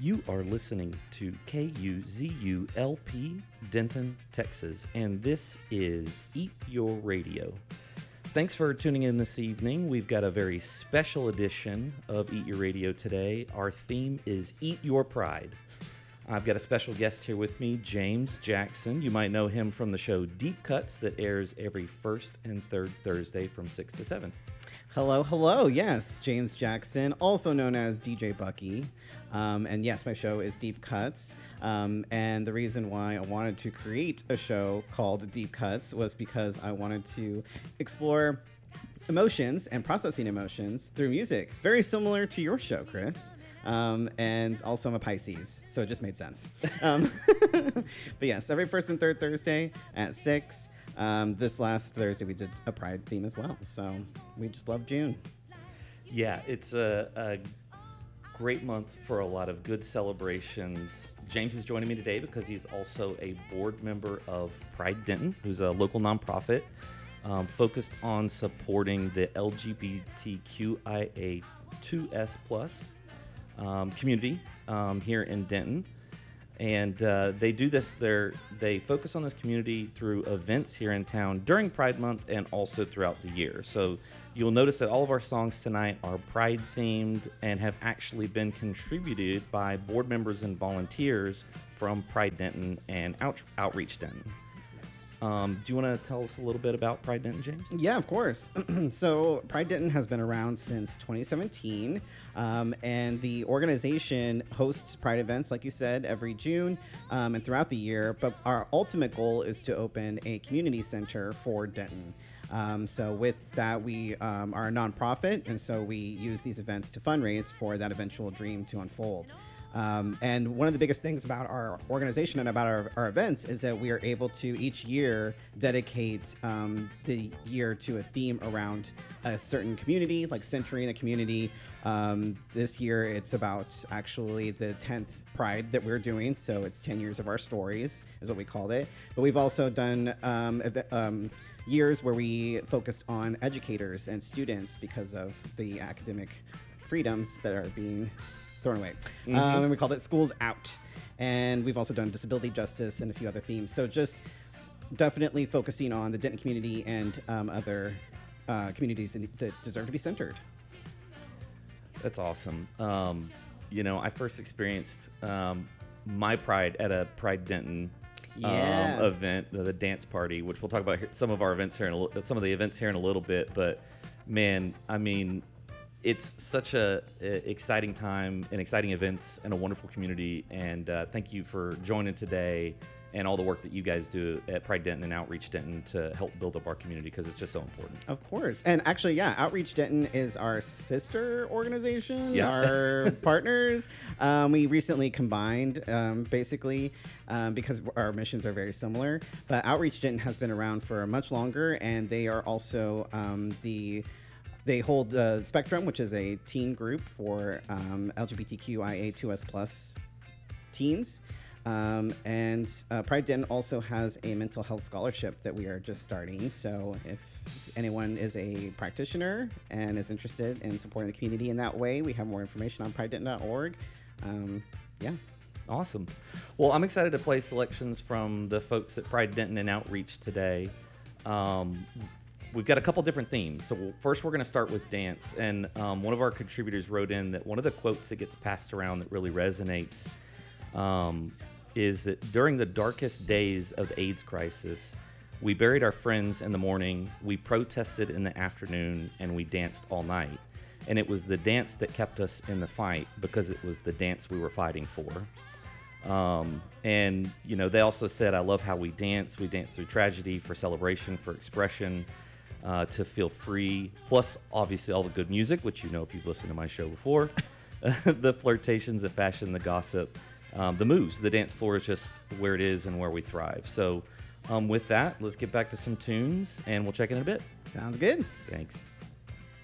You are listening to KUZULP Denton, Texas, and this is Eat Your Radio. Thanks for tuning in this evening. We've got a very special edition of Eat Your Radio today. Our theme is Eat Your Pride. I've got a special guest here with me, James Jackson. You might know him from the show Deep Cuts that airs every first and third Thursday from 6 to 7. Hello. Yes, James Jackson, also known as DJ Bucky. And yes, my show is Deep Cuts. And the reason why I wanted to create a show called Deep Cuts was because I wanted to explore emotions and processing emotions through music. Very similar to your show, Chris. And also I'm a Pisces, so it just made sense. But yes, every first and third Thursday at 6. This last Thursday we did a Pride theme as well, so we just love June. Yeah, it's a great month for a lot of good celebrations. James is joining me today because he's also a board member of Pride Denton, who's a local nonprofit focused on supporting the LGBTQIA2S+ community here in Denton. And they do this, they focus on this community through events here in town during Pride Month and also throughout the year. So you'll notice that all of our songs tonight are Pride themed and have actually been contributed by board members and volunteers from Pride Denton and Outreach Denton. Yes. Do you want to tell us a little bit about Pride Denton, James? Yeah, of course. So Pride Denton has been around since 2017, and the organization hosts Pride events, like you said, every June and throughout the year. But our ultimate goal is to open a community center for Denton. So with that, we are a nonprofit, and so we use these events to fundraise for that eventual dream to unfold. And one of the biggest things about our organization and about our events is that we are able to each year dedicate the year to a theme around a certain community, like centering a community. This year it's about actually the 10th Pride that we're doing, so it's 10 years of our stories is what we called it. But we've also done years where we focused on educators and students because of the academic freedoms that are being thrown away. And we called it Schools Out. And we've also done disability justice and a few other themes. So just definitely focusing on the Denton community and other communities that deserve to be centered. That's awesome. I first experienced my Pride at a Pride Denton event, the dance party, which we'll talk about here, some of the events here in a little bit. But man, I mean, it's such a exciting time and exciting events and a wonderful community. And thank you for joining today and all the work that you guys do at Pride Denton and Outreach Denton to help build up our community, because it's just so important. Of course. And actually, Outreach Denton is our sister organization, our partners. We recently combined, basically, because our missions are very similar. But Outreach Denton has been around for much longer, and they are also They hold Spectrum, which is a teen group for LGBTQIA2S+ teens. And Pride Denton also has a mental health scholarship that we are just starting. So if anyone is a practitioner and is interested in supporting the community in that way, we have more information on pridedenton.org. Awesome. Well, I'm excited to play selections from the folks at Pride Denton and Outreach today. We've got a couple different themes. So first we're going to start with dance. And one of our contributors wrote in that one of the quotes that gets passed around that really resonates is that during the darkest days of the AIDS crisis, we buried our friends in the morning, we protested in the afternoon, and we danced all night. And it was the dance that kept us in the fight because it was the dance we were fighting for. And they also said, I love how we dance. We dance through tragedy, for celebration, for expression, to feel free. Plus, obviously, all the good music, which if you've listened to my show before, the flirtations, the fashion, the gossip, the moves. The dance floor is just where it is and where we thrive. So with that, let's get back to some tunes, and we'll check in a bit. Sounds good. Thanks.